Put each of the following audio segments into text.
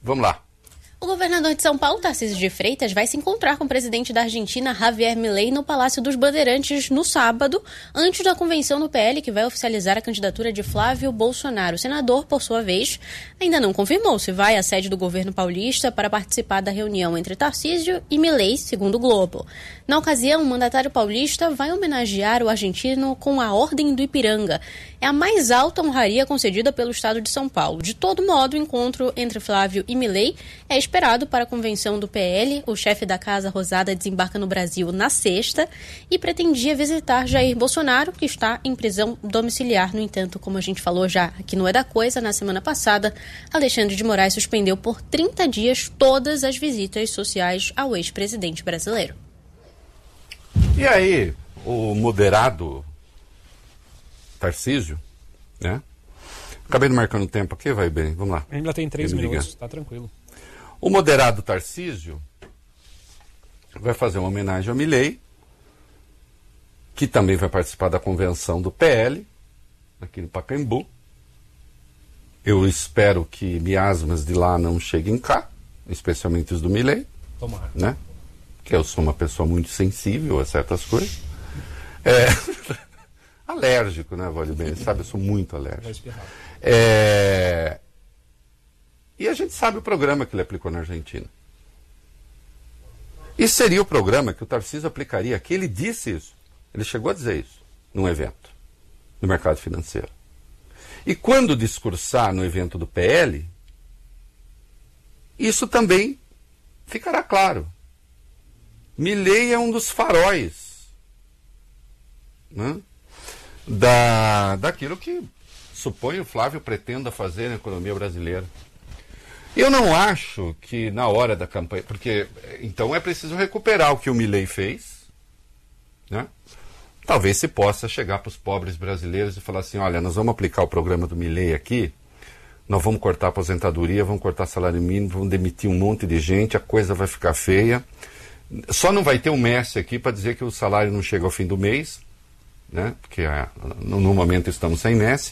Vamos lá. O governador de São Paulo, Tarcísio de Freitas, vai se encontrar com o presidente da Argentina, Javier Milei, no Palácio dos Bandeirantes no sábado, antes da convenção do PL, que vai oficializar a candidatura de Flávio Bolsonaro. O senador, por sua vez, ainda não confirmou se vai à sede do governo paulista para participar da reunião entre Tarcísio e Milei, segundo o Globo. Na ocasião, o mandatário paulista vai homenagear o argentino com a Ordem do Ipiranga. É a mais alta honraria concedida pelo estado de São Paulo. De todo modo, o encontro entre Flávio e Milei é esperado para a convenção do PL. O chefe da Casa Rosada desembarca no Brasil na sexta e pretendia visitar Jair Bolsonaro, que está em prisão domiciliar. No entanto, como a gente falou já aqui no É da Coisa, na semana passada, Alexandre de Moraes suspendeu por 30 dias todas as visitas sociais ao ex-presidente brasileiro. E aí, o moderado Tarcísio, né? Acabei de marcando o tempo aqui, vai bem, vamos lá. Ainda tem 3 minutos, tá tranquilo. O moderado Tarcísio vai fazer uma homenagem ao Milei, que também vai participar da convenção do PL, aqui no Pacaembu. Eu espero que miasmas de lá não cheguem cá, especialmente os do Milei. Tomara. Né? Que eu sou uma pessoa muito sensível a certas coisas. Alérgico, né, Vale Bem? Sabe, eu sou muito alérgico. E a gente sabe o programa que ele aplicou na Argentina. E seria o programa que o Tarcísio aplicaria aqui. Ele disse isso. Ele chegou a dizer isso num evento no mercado financeiro. E quando discursar no evento do PL, isso também ficará claro. Milei é um dos faróis, né, daquilo que suponho o Flávio pretenda fazer na economia brasileira. Eu não acho que na hora da campanha, porque então é preciso recuperar o que o Milei fez, né? Talvez se possa chegar para os pobres brasileiros e falar assim, olha, nós vamos aplicar o programa do Milei aqui, nós vamos cortar a aposentadoria, vamos cortar salário mínimo, vamos demitir um monte de gente, a coisa vai ficar feia. Só não vai ter um Messi aqui para dizer que o salário não chega ao fim do mês, né? Porque no momento estamos sem Messi.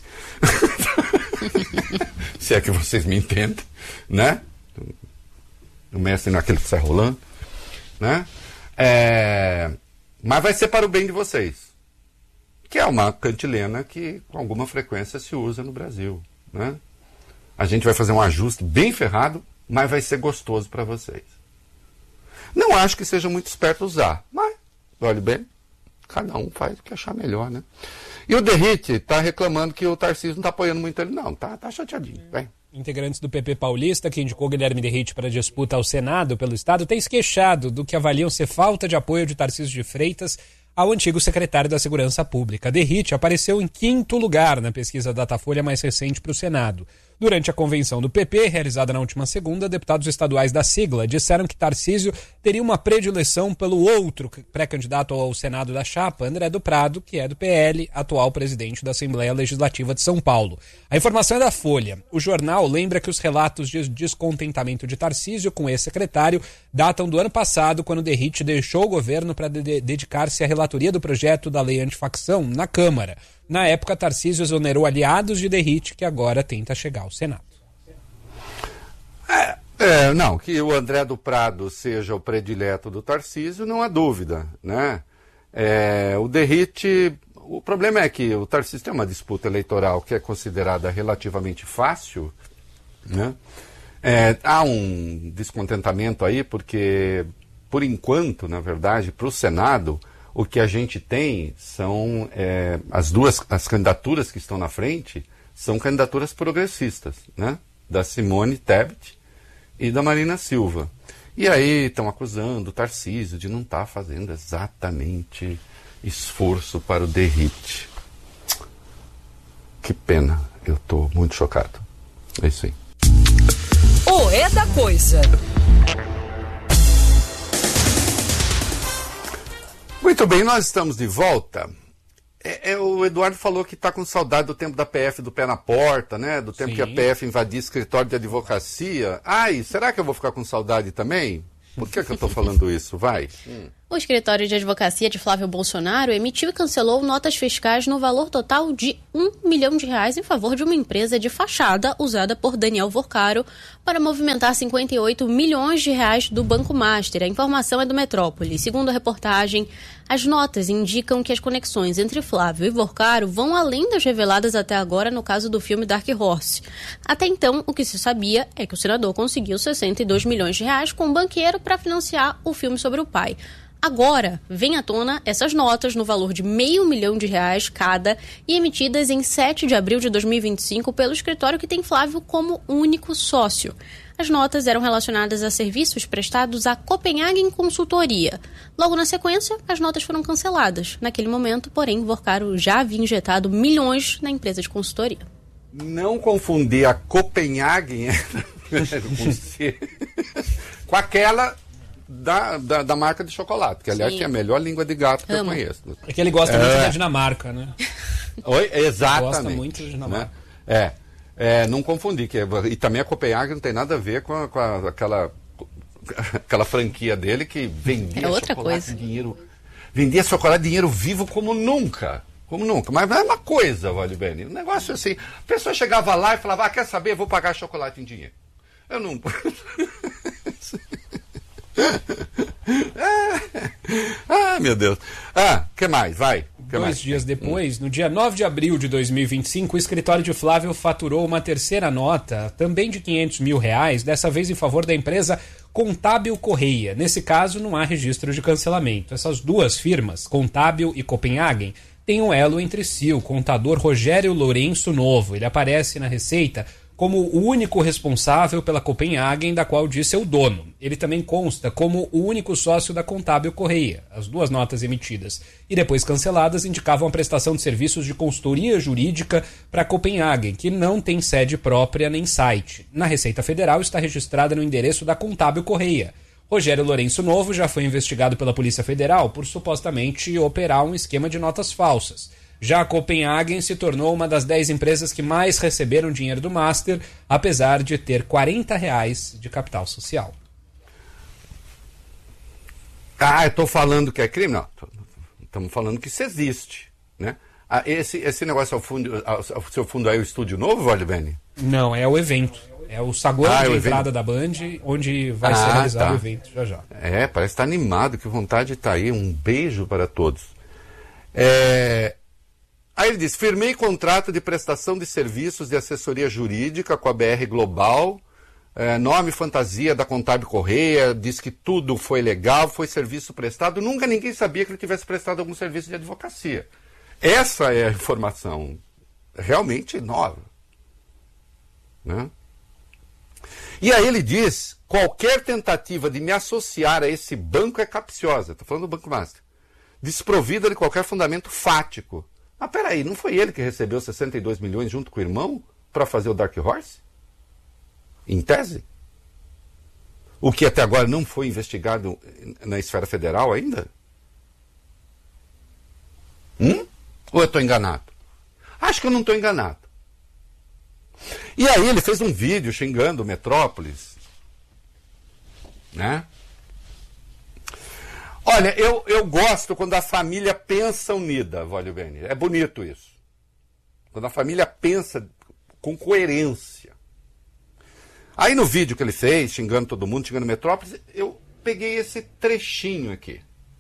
Se é que vocês me entendem, né? O Messi não é aquele que sai rolando, né? Mas vai ser para o bem de vocês, que é uma cantilena que com alguma frequência se usa no Brasil, né? A gente vai fazer um ajuste bem ferrado, mas vai ser gostoso para vocês. Não acho que seja muito esperto usar, mas, olha bem, cada um faz o que achar melhor, né? E o Derrite está reclamando que o Tarcísio não está apoiando muito ele, não. Tá chateadinho, vem. Integrantes do PP paulista, que indicou Guilherme Derrite para a disputa ao Senado pelo Estado, têm se queixado do que avaliam ser falta de apoio de Tarcísio de Freitas ao antigo secretário da Segurança Pública. Derrite apareceu em 5º lugar na pesquisa Datafolha mais recente para o Senado. Durante a convenção do PP, realizada na última segunda, deputados estaduais da sigla disseram que Tarcísio teria uma predileção pelo outro pré-candidato ao Senado da chapa, André do Prado, que é do PL, atual presidente da Assembleia Legislativa de São Paulo. A informação é da Folha. O jornal lembra que os relatos de descontentamento de Tarcísio com esse secretário datam do ano passado, quando Derrite deixou o governo para dedicar-se à relatoria do projeto da lei antifacção na Câmara. Na época, Tarcísio exonerou aliados de Derrite, que agora tenta chegar ao Senado. Não, que o André do Prado seja o predileto do Tarcísio, não há dúvida, né? O Derrite, o problema é que o Tarcísio tem uma disputa eleitoral que é considerada relativamente fácil, né? Há um descontentamento aí, porque, por enquanto, na verdade, para o Senado, o que a gente tem são as candidaturas que estão na frente são candidaturas progressistas, né? Da Simone Tebet e da Marina Silva. E aí estão acusando o Tarcísio de não estar fazendo exatamente esforço para o Derrite. Que pena, eu estou muito chocado. É isso aí. O É da Coisa. Muito bem, nós estamos de volta. O Eduardo falou que está com saudade do tempo da PF do pé na porta, né? Do tempo que a PF invadia escritório de advocacia. Ai, será que eu vou ficar com saudade também? Por que eu estou falando isso? Vai. O escritório de advocacia de Flávio Bolsonaro emitiu e cancelou notas fiscais no valor total de R$1 milhão em favor de uma empresa de fachada usada por Daniel Vorcaro para movimentar R$58 milhões do Banco Master. A informação é do Metrópole. Segundo a reportagem, as notas indicam que as conexões entre Flávio e Vorcaro vão além das reveladas até agora no caso do filme Dark Horse. Até então, o que se sabia é que o senador conseguiu R$62 milhões com um banqueiro para financiar o filme sobre o pai. Agora, vem à tona essas notas no valor de R$500 mil cada e emitidas em 7 de abril de 2025 pelo escritório que tem Flávio como único sócio. As notas eram relacionadas a serviços prestados à Copenhagen Consultoria. Logo na sequência, as notas foram canceladas. Naquele momento, porém, Vorcaro já havia injetado milhões na empresa de consultoria. Não confundir a Copenhagen com aquela da marca de chocolate, que aliás é a melhor língua de gato que eu conheço. É que ele gosta muito da Dinamarca, né? Oi? Exatamente. Gosta muito da Dinamarca. Né? Não confundir. E também a Copenhagen não tem nada a ver com aquela franquia dele que vendia chocolate de dinheiro. Vendia chocolate de dinheiro vivo como nunca. Mas não é uma coisa, Vale Bene. Um negócio assim. A pessoa chegava lá e falava, quer saber? Vou pagar chocolate em dinheiro. Eu não... meu Deus. Que mais? Vai. Dois dias depois, no dia 9 de abril de 2025, o escritório de Flávio faturou uma terceira nota, também de R$500 mil, dessa vez em favor da empresa Contábil Correia. Nesse caso, não há registro de cancelamento. Essas duas firmas, Contábil e Copenhagen, têm um elo entre si, o contador Rogério Lourenço Novo. Ele aparece na Receita como o único responsável pela Copenhagen, da qual diz ser o dono. Ele também consta como o único sócio da Contábil Correia. As duas notas emitidas e depois canceladas indicavam a prestação de serviços de consultoria jurídica para a Copenhagen, que não tem sede própria nem site. Na Receita Federal está registrada no endereço da Contábil Correia. Rogério Lourenço Novo já foi investigado pela Polícia Federal por supostamente operar um esquema de notas falsas. Já a Copenhagen se tornou uma das 10 empresas que mais receberam dinheiro do Master, apesar de ter R$40 de capital social. Eu estou falando que é crime? Não, estamos falando que isso existe, né? Esse negócio o seu fundo aí, o Estúdio Novo, Vale Bene? Não, é o evento. É o saguão de entrada da Band, onde vai ser realizado o evento já. Parece estar animado, que vontade de estar aí. Um beijo para todos. Aí ele diz, firmei contrato de prestação de serviços de assessoria jurídica com a BR Global, nome fantasia da Contábil Correia, diz que tudo foi legal, foi serviço prestado, nunca ninguém sabia que ele tivesse prestado algum serviço de advocacia. Essa é a informação realmente nova. Né? E aí ele diz, qualquer tentativa de me associar a esse banco é capciosa, estou falando do Banco Master, desprovida de qualquer fundamento fático. Mas peraí, não foi ele que recebeu 62 milhões junto com o irmão para fazer o Dark Horse? Em tese? O que até agora não foi investigado na esfera federal ainda? Ou eu estou enganado? Acho que eu não estou enganado. E aí ele fez um vídeo xingando o Metrópolis. Né? Olha, eu gosto quando a família pensa unida, Vale Bene. É bonito isso. Quando a família pensa com coerência. Aí no vídeo que ele fez, xingando todo mundo, xingando Metrópolis, eu peguei esse trechinho aqui.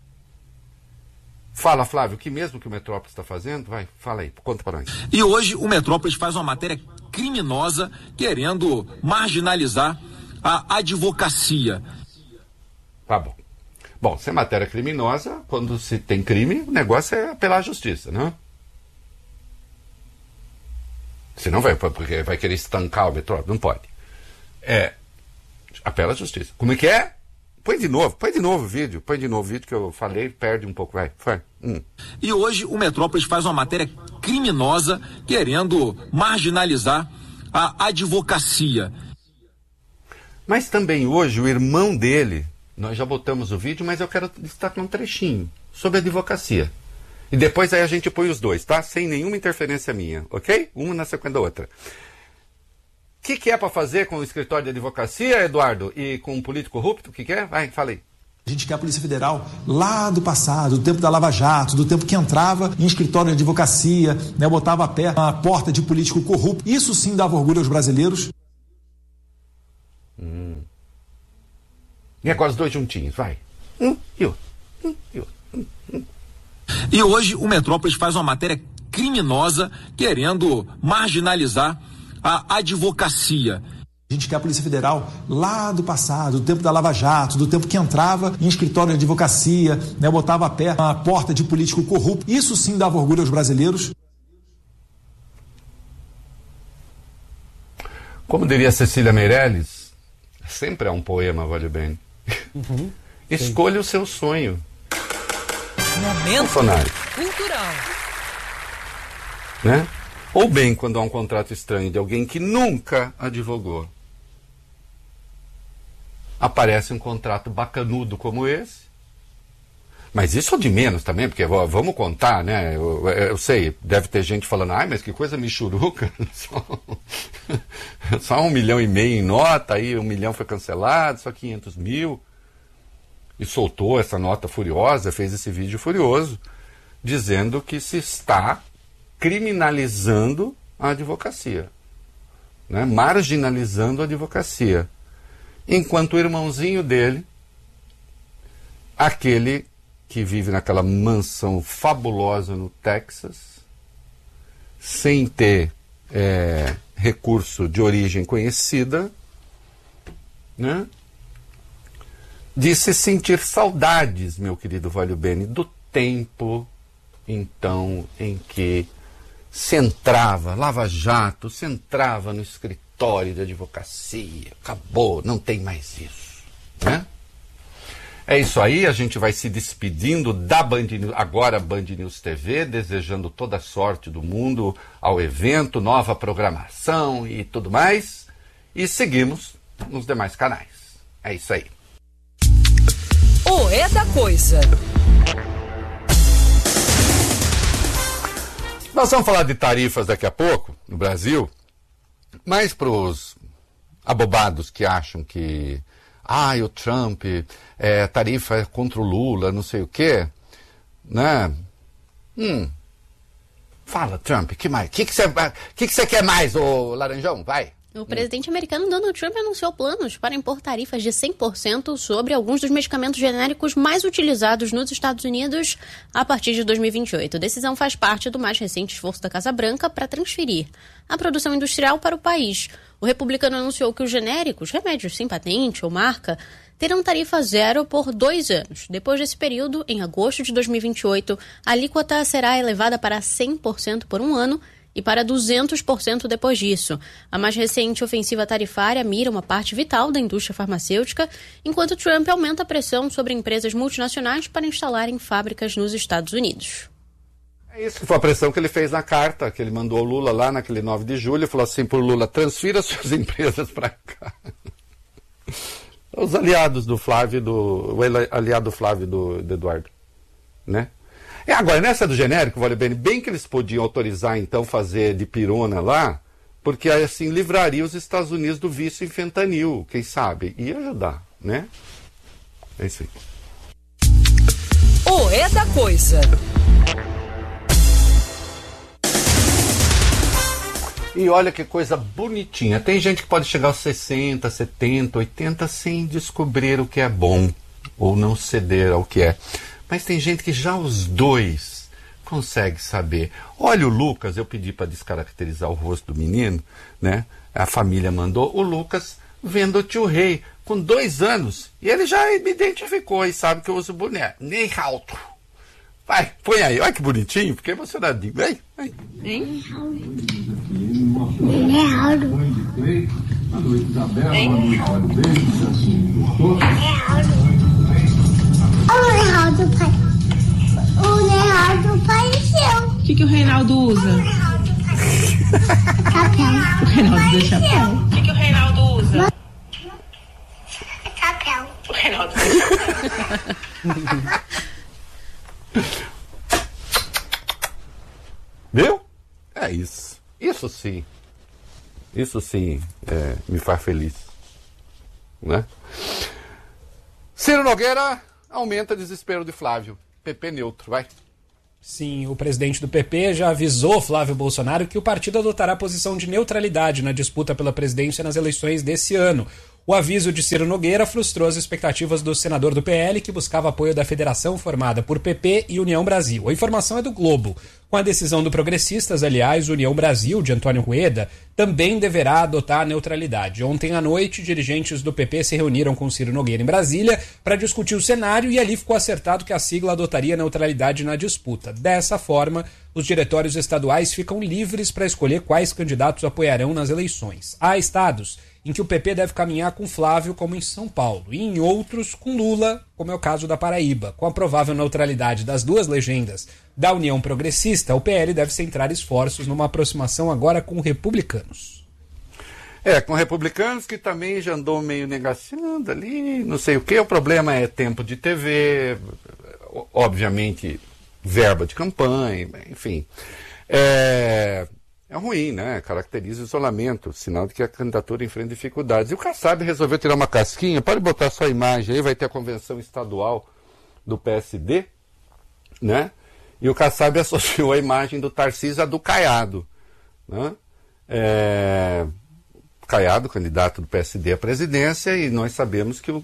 Fala, Flávio, o que mesmo que o Metrópolis está fazendo? Vai, fala aí, conta para nós. E hoje o Metrópolis faz uma matéria criminosa querendo marginalizar a advocacia. Tá bom. Bom, se é matéria criminosa, quando se tem crime, o negócio é apelar à justiça, não? Senão porque vai querer estancar o Metrópolis, não pode. Apela à justiça. Como é que é? Põe de novo o vídeo, que eu falei, perde um pouco, vai. E hoje o Metrópolis faz uma matéria criminosa querendo marginalizar a advocacia. Mas também hoje o irmão dele, nós já botamos o vídeo, mas eu quero destacar um trechinho sobre a advocacia. E depois aí a gente põe os dois, tá? Sem nenhuma interferência minha, ok? Uma na sequência da outra. O que é para fazer com o escritório de advocacia, Eduardo? E com um político corrupto? O que é? Vai, fala aí. A gente quer a Polícia Federal lá do passado, do tempo da Lava Jato, do tempo que entrava em escritório de advocacia, né, botava a pé na porta de político corrupto. Isso sim dava orgulho aos brasileiros. E agora os dois juntinhos, vai. E outro. E hoje o Metrópolis faz uma matéria criminosa querendo marginalizar a advocacia. A gente quer a Polícia Federal lá do passado, do tempo da Lava Jato, do tempo que entrava em escritório de advocacia, né, botava a pé na porta de político corrupto. Isso sim dava orgulho aos brasileiros. Como diria Cecília Meirelles, sempre é um poema, vale bem. Escolha o seu sonho. Momento Bolsonaro. cultural. Né? Ou bem quando há um contrato estranho de alguém que nunca advogou. Aparece um contrato bacanudo como esse. Mas isso é de menos também, porque vamos contar, né? Eu sei, deve ter gente falando, ai, mas que coisa michuruca. Só 1,5 milhão em nota, aí 1 milhão foi cancelado, só 500 mil. E soltou essa nota furiosa, fez esse vídeo furioso, dizendo que se está criminalizando a advocacia, né? Marginalizando a advocacia. Enquanto o irmãozinho dele, aquele que vive naquela mansão fabulosa no Texas, sem ter recurso de origem conhecida, né? Disse sentir saudades, meu querido Valio Bene, do tempo, então, em que se entrava, Lava Jato, se entrava no escritório de advocacia, acabou, não tem mais isso, né? É isso aí, a gente vai se despedindo da Band News, agora Band News TV, desejando toda a sorte do mundo ao evento, nova programação e tudo mais, e seguimos nos demais canais. É isso aí. O É da Coisa. Nós vamos falar de tarifas daqui a pouco, no Brasil, mas para os abobados que acham que o Trump, tarifa é contra o Lula, não sei o quê, né? Fala, Trump, que mais? O que você quer mais, ô Laranjão? Vai. O presidente americano Donald Trump anunciou planos para impor tarifas de 100% sobre alguns dos medicamentos genéricos mais utilizados nos Estados Unidos a partir de 2028. A decisão faz parte do mais recente esforço da Casa Branca para transferir a produção industrial para o país. O republicano anunciou que os genéricos, remédios sem patente ou marca, terão tarifa zero por 2 anos. Depois desse período, em agosto de 2028, a alíquota será elevada para 100% por 1 ano e para 200% depois disso. A mais recente ofensiva tarifária mira uma parte vital da indústria farmacêutica, enquanto Trump aumenta a pressão sobre empresas multinacionais para instalarem fábricas nos Estados Unidos. É isso que foi a pressão que ele fez na carta, que ele mandou ao Lula lá naquele 9 de julho, falou assim pro Lula, transfira suas empresas para cá. Os aliados do Flávio, o aliado Flávio do Eduardo, né? E agora, nessa do genérico, vale bem que eles podiam autorizar, então, fazer de pirona lá, porque assim livraria os Estados Unidos do vício em fentanil, quem sabe? Ia ajudar, né? É isso aí. O É da Coisa. E olha que coisa bonitinha. Tem gente que pode chegar aos 60, 70, 80 sem descobrir o que é bom, ou não ceder ao que é. Mas tem gente que já os dois consegue saber. Olha o Lucas, eu pedi para descaracterizar o rosto do menino, né? A família mandou. O Lucas vendo o Tio Rei com 2 anos. E ele já me identificou e sabe que eu uso boné. Nem alto. Vai, põe aí. Olha que bonitinho, fiquei emocionadinho. Vem, vem. Nem alto. Boa noite, Isabela. Boa noite, Mário Beijo. O Reinaldo apareceu. O que o Reinaldo usa? Chapéu. O Reinaldo usa chapéu. O que o Reinaldo usa? Chapéu. O Reinaldo usa Viu? É isso. Isso sim. Isso sim me faz feliz. Né? Ciro Nogueira, aumenta o desespero de Flávio. PP neutro, vai. Sim, o presidente do PP já avisou Flávio Bolsonaro que o partido adotará posição de neutralidade na disputa pela presidência nas eleições desse ano. O aviso de Ciro Nogueira frustrou as expectativas do senador do PL, que buscava apoio da federação formada por PP e União Brasil. A informação é do Globo. Com a decisão do Progressistas, aliás, União Brasil, de Antônio Rueda, também deverá adotar a neutralidade. Ontem à noite, dirigentes do PP se reuniram com Ciro Nogueira em Brasília para discutir o cenário e ali ficou acertado que a sigla adotaria neutralidade na disputa. Dessa forma, os diretórios estaduais ficam livres para escolher quais candidatos apoiarão nas eleições. Há estados em que o PP deve caminhar com Flávio, como em São Paulo, e em outros com Lula, como é o caso da Paraíba. Com a provável neutralidade das duas legendas da União Progressista, o PL deve centrar esforços numa aproximação agora com republicanos. Com republicanos que também já andou meio negaciando ali, não sei o quê. O problema é tempo de TV, obviamente verba de campanha, enfim. É ruim, né? Caracteriza o isolamento, sinal de que a candidatura enfrenta dificuldades. E o Kassab resolveu tirar uma casquinha, pode botar sua imagem aí, vai ter a convenção estadual do PSD, né? E o Kassab associou a imagem do Tarcísio à do Caiado, né? Caiado, candidato do PSD à presidência, e nós sabemos que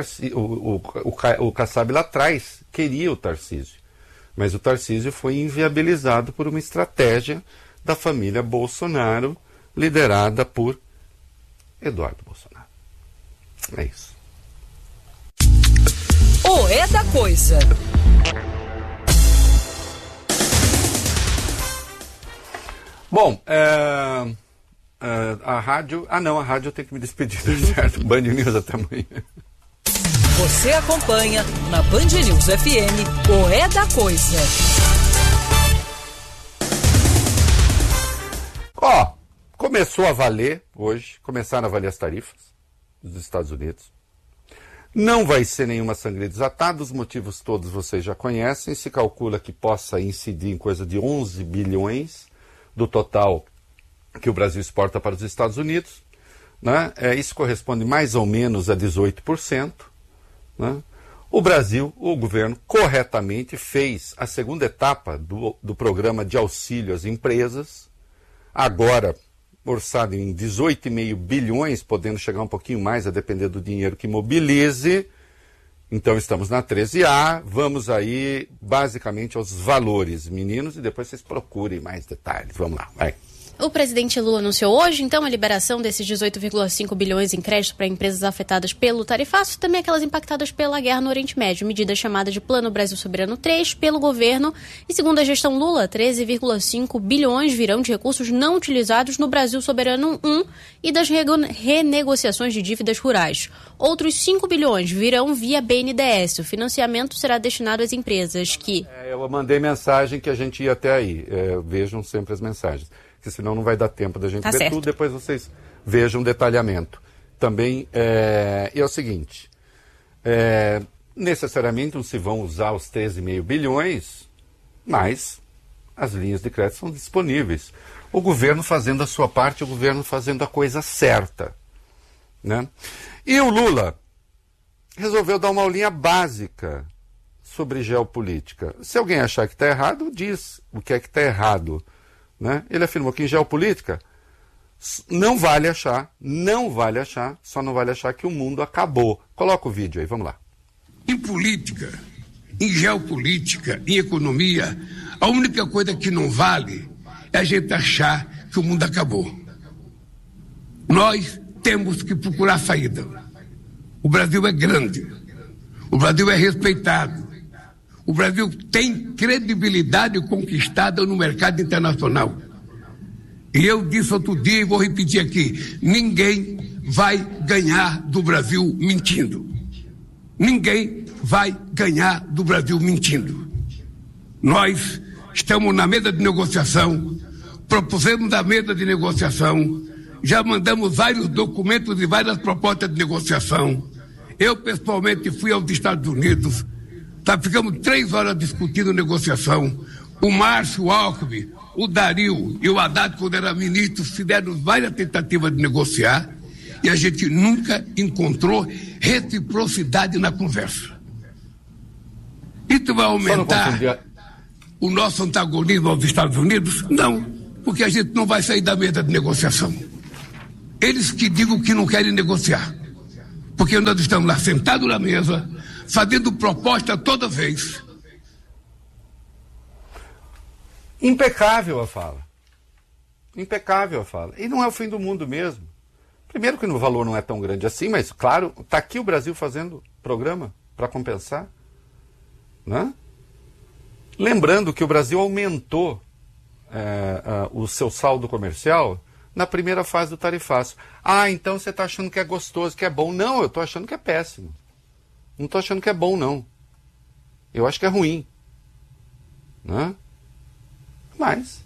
o Kassab lá atrás queria o Tarcísio, mas o Tarcísio foi inviabilizado por uma estratégia da família Bolsonaro, liderada por Eduardo Bolsonaro. É isso. O É da Coisa. Bom, a rádio... a rádio eu tenho que me despedir, certo? Band News até amanhã. Você acompanha na Band News FM o É da Coisa. Começou a valer hoje, começaram a valer as tarifas dos Estados Unidos. Não vai ser nenhuma sangria desatada, os motivos todos vocês já conhecem. Se calcula que possa incidir em coisa de 11 bilhões do total que o Brasil exporta para os Estados Unidos, né? Isso corresponde mais ou menos a 18%. Né? O Brasil, o governo, corretamente fez a segunda etapa do programa de auxílio às empresas, agora orçado em 18,5 bilhões, podendo chegar um pouquinho mais a depender do dinheiro que mobilize. Então estamos na 13A, vamos aí basicamente aos valores, meninos, e depois vocês procurem mais detalhes. Vamos lá, vai. O presidente Lula anunciou hoje, então, a liberação desses 18,5 bilhões em crédito para empresas afetadas pelo tarifaço e também aquelas impactadas pela guerra no Oriente Médio, medida chamada de Plano Brasil Soberano 3 pelo governo. E segundo a gestão Lula, 13,5 bilhões virão de recursos não utilizados no Brasil Soberano 1 e das renegociações de dívidas rurais. Outros 5 bilhões virão via BNDES. O financiamento será destinado às empresas que... Eu mandei mensagem que a gente ia até aí. Vejam sempre as mensagens, porque senão não vai dar tempo da gente ver certo. Tudo, depois vocês vejam o detalhamento. Também é o seguinte, necessariamente não se vão usar os 13,5 bilhões, mas as linhas de crédito são disponíveis. O governo fazendo a sua parte, o governo fazendo a coisa certa, né? E o Lula resolveu dar uma aulinha básica sobre geopolítica. Se alguém achar que está errado, diz o que é que está errado. Né? Ele afirmou que em geopolítica não vale achar, só não vale achar que o mundo acabou. Coloca o vídeo aí, vamos lá. Em política, em geopolítica, em economia, a única coisa que não vale é a gente achar que o mundo acabou. Nós temos que procurar saída. O Brasil é grande, o Brasil é respeitado. O Brasil tem credibilidade conquistada no mercado internacional. E eu disse outro dia e vou repetir aqui, ninguém vai ganhar do Brasil mentindo. Ninguém vai ganhar do Brasil mentindo. Nós estamos na mesa de negociação, propusemos a mesa de negociação, já mandamos vários documentos e várias propostas de negociação. Eu pessoalmente fui aos Estados Unidos, ficamos 3 horas discutindo negociação. O Márcio, o Alckmin, o Dario e o Haddad, quando era ministro, fizeram várias tentativas de negociar e a gente nunca encontrou reciprocidade na conversa. Isso vai aumentar o nosso antagonismo aos Estados Unidos? Não, porque a gente não vai sair da mesa de negociação. Eles que digam que não querem negociar, porque nós estamos lá sentados na mesa, fazendo proposta toda vez. Impecável a fala. Impecável a fala. E não é o fim do mundo mesmo. Primeiro que o valor não é tão grande assim, mas claro, está aqui o Brasil fazendo programa para compensar. Né? Lembrando que o Brasil aumentou o seu saldo comercial na primeira fase do tarifaço. Ah, então você está achando que é gostoso, que é bom. Não, eu estou achando que é péssimo. Não estou achando que é bom, não. Eu acho que é ruim. Né? Mas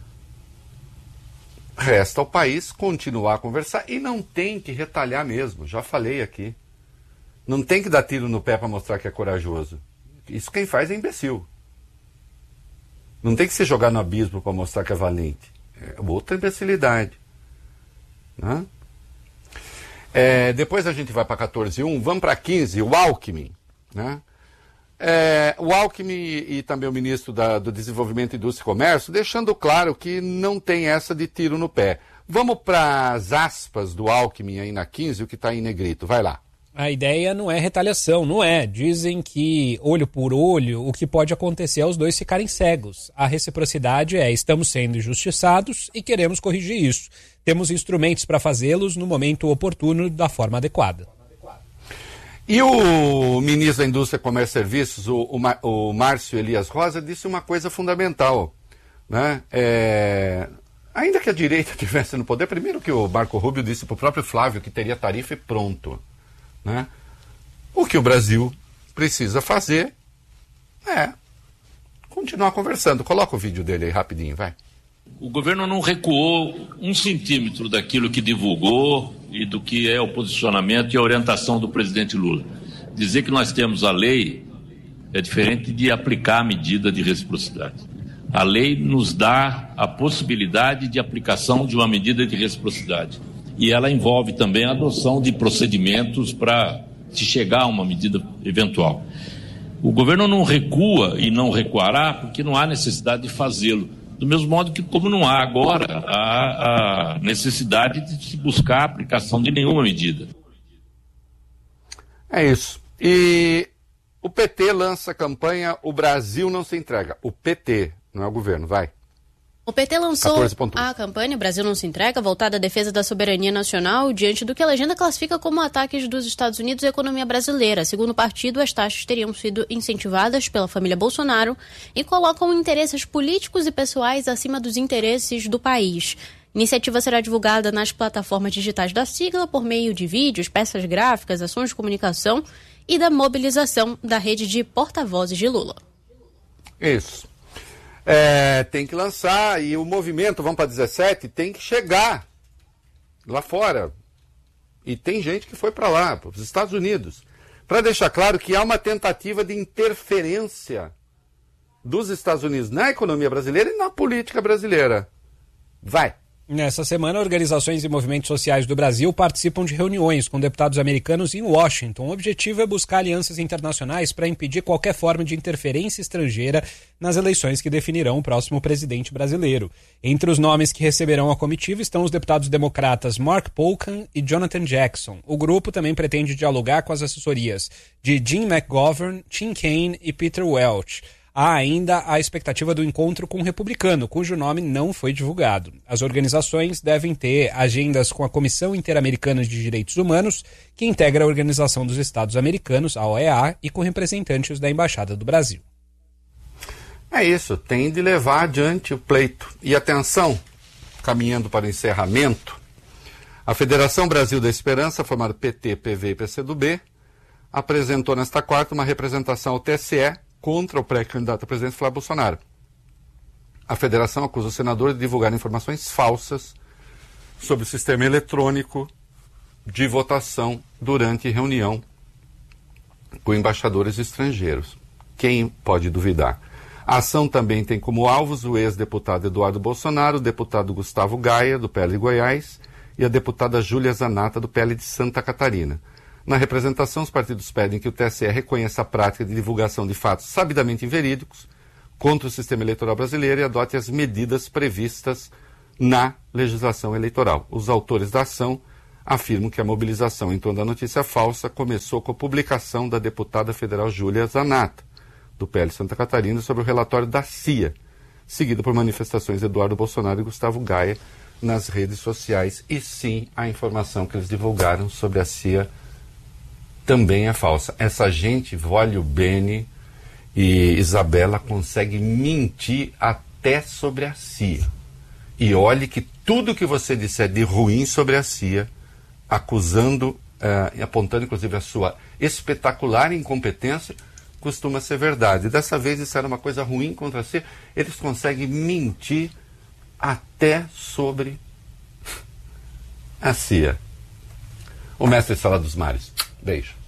resta ao país continuar a conversar e não tem que retalhar mesmo. Já falei aqui. Não tem que dar tiro no pé para mostrar que é corajoso. Isso quem faz é imbecil. Não tem que se jogar no abismo para mostrar que é valente. É outra imbecilidade. Né? Depois a gente vai para 14.1, vamos para 15, o Alckmin. Né? O Alckmin e também o ministro do Desenvolvimento, Indústria e Comércio, deixando claro que não tem essa de tiro no pé. Vamos para as aspas do Alckmin aí na 15, o que está em negrito. Vai lá. A ideia não é retaliação, não é. Dizem que, olho por olho, o que pode acontecer é os dois ficarem cegos. A reciprocidade é: estamos sendo injustiçados e queremos corrigir isso. Temos instrumentos para fazê-los no momento oportuno, da forma adequada. E o ministro da Indústria, Comércio e Serviços, o Márcio Elias Rosa, disse uma coisa fundamental. Né? Ainda que a direita estivesse no poder, primeiro que o Marco Rubio disse para o próprio Flávio que teria tarifa e pronto. Né? O que o Brasil precisa fazer é continuar conversando. Coloca o vídeo dele aí rapidinho, vai. O governo não recuou 1 centímetro daquilo que divulgou e do que é o posicionamento e a orientação do presidente Lula. Dizer que nós temos a lei é diferente de aplicar a medida de reciprocidade. A lei nos dá a possibilidade de aplicação de uma medida de reciprocidade. E ela envolve também a adoção de procedimentos para se chegar a uma medida eventual. O governo não recua e não recuará porque não há necessidade de fazê-lo. Do mesmo modo que, como não há agora a necessidade de se buscar a aplicação de nenhuma medida. É isso. E o PT lança a campanha O Brasil Não Se Entrega. O PT, não é o governo, vai. O PT lançou a campanha O Brasil Não Se Entrega, voltada à defesa da soberania nacional, diante do que a legenda classifica como ataques dos Estados Unidos à economia brasileira. Segundo o partido, as taxas teriam sido incentivadas pela família Bolsonaro e colocam interesses políticos e pessoais acima dos interesses do país. A iniciativa será divulgada nas plataformas digitais da sigla por meio de vídeos, peças gráficas, ações de comunicação e da mobilização da rede de porta-vozes de Lula. Isso. Tem que lançar, e o movimento, vamos para 17, tem que chegar lá fora. E tem gente que foi para lá, para os Estados Unidos, para deixar claro que há uma tentativa de interferência dos Estados Unidos na economia brasileira e na política brasileira. Vai. Nessa semana, organizações e movimentos sociais do Brasil participam de reuniões com deputados americanos em Washington. O objetivo é buscar alianças internacionais para impedir qualquer forma de interferência estrangeira nas eleições que definirão o próximo presidente brasileiro. Entre os nomes que receberão a comitiva estão os deputados democratas Mark Pocan e Jonathan Jackson. O grupo também pretende dialogar com as assessorias de Jim McGovern, Tim Kaine e Peter Welch. Há ainda a expectativa do encontro com um republicano, cujo nome não foi divulgado. As organizações devem ter agendas com a Comissão Interamericana de Direitos Humanos, que integra a Organização dos Estados Americanos, a OEA, e com representantes da Embaixada do Brasil. É isso, tem de levar adiante o pleito. E atenção, caminhando para o encerramento, a Federação Brasil da Esperança, formada PT, PV e PCdoB, apresentou nesta quarta uma representação ao TSE contra o pré-candidato a presidente Flávio Bolsonaro. A federação acusa o senador de divulgar informações falsas sobre o sistema eletrônico de votação durante reunião com embaixadores estrangeiros. Quem pode duvidar? A ação também tem como alvos o ex-deputado Eduardo Bolsonaro, o deputado Gustavo Gaia, do PL de Goiás, e a deputada Júlia Zanata, do PL de Santa Catarina. Na representação, os partidos pedem que o TSE reconheça a prática de divulgação de fatos sabidamente inverídicos contra o sistema eleitoral brasileiro e adote as medidas previstas na legislação eleitoral. Os autores da ação afirmam que a mobilização em torno da notícia falsa começou com a publicação da deputada federal Júlia Zanata, do PL Santa Catarina, sobre o relatório da CIA, seguido por manifestações de Eduardo Bolsonaro e Gustavo Gaia nas redes sociais. E sim, a informação que eles divulgaram sobre a CIA também é falsa. Essa gente, Vólio Bene e Isabela, consegue mentir até sobre a CIA. E olhe que tudo que você disser de ruim sobre a CIA, acusando, apontando inclusive a sua espetacular incompetência, costuma ser verdade. Dessa vez disseram uma coisa ruim contra a CIA, eles conseguem mentir até sobre a CIA. O mestre Sala dos Mares. Beijo.